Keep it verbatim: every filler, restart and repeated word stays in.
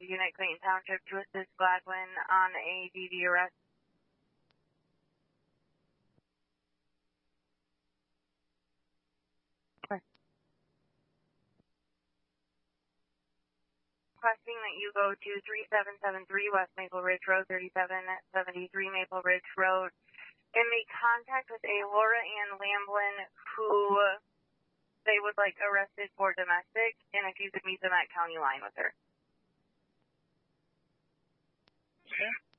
Unit Clayton Township to assist Gladwin on a D V arrest. Requesting that you go to three seven seven three West Maple Ridge Road, thirty-seven seventy-three Maple Ridge Road, and make contact with a Laura Ann Lamblin who they would like arrested for domestic, and if you could meet them at County Line with her. Okay.